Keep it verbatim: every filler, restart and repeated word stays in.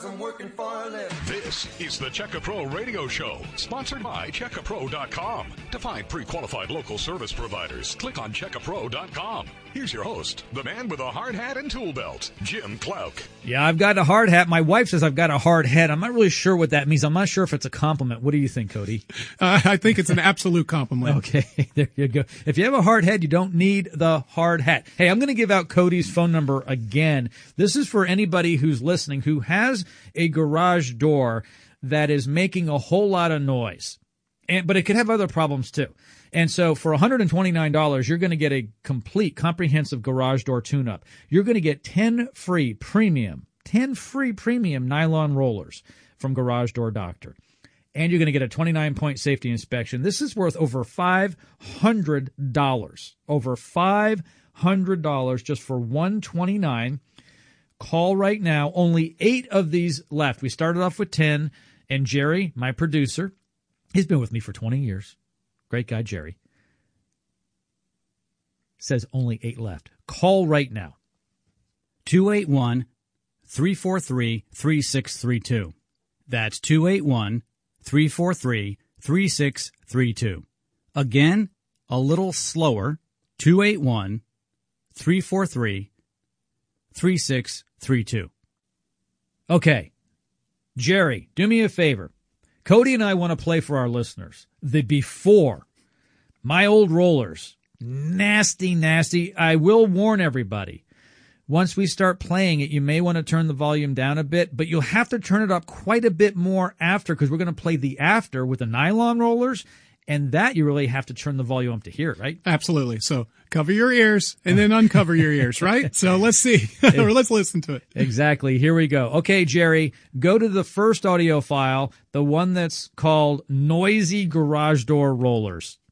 I'm working for a living. This is the Checka Pro Radio Show, sponsored by Checka Pro dot com. To find pre-qualified local service providers, click on Checka Pro dot com. Here's your host, the man with a hard hat and tool belt, Jim Clouk. Yeah, I've got a hard hat. My wife says I've got a hard head. I'm not really sure what that means. I'm not sure if it's a compliment. What do you think, Cody? Uh, I think it's an absolute compliment. Okay, there you go. If you have a hard head, you don't need the hard hat. Hey, I'm going to give out Cody's phone number again. This is for anybody who's listening who has a garage door that is making a whole lot of noise, and but it could have other problems too. And so for one hundred twenty-nine dollars, you're going to get a complete, comprehensive garage door tune-up. You're going to get ten free premium, ten free premium nylon rollers from Garage Door Doctor. And you're going to get a twenty-nine point safety inspection. This is worth over five hundred dollars. Over five hundred dollars just for one hundred twenty-nine dollars. Call right now. Only eight of these left. We started off with ten, and Jerry, my producer, he's been with me for twenty years. Great guy, Jerry. Says only eight left. Call right now. two eight one, three four three, three six three two. That's two eight one, three four three, three six three two. Again, a little slower. two eight one, three four three, three six three two. Okay. Jerry, do me a favor. Cody and I want to play for our listeners the before. My old rollers. Nasty, nasty. I will warn everybody. Once we start playing it, you may want to turn the volume down a bit, but you'll have to turn it up quite a bit more after, because we're going to play the after with the nylon rollers, and that you really have to turn the volume up to hear it, right? Absolutely. So cover your ears and then uncover your ears, right? So let's see. Or let's listen to it. Exactly. Here we go. Okay, Jerry, go to the first audio file, the one that's called Noisy Garage Door Rollers.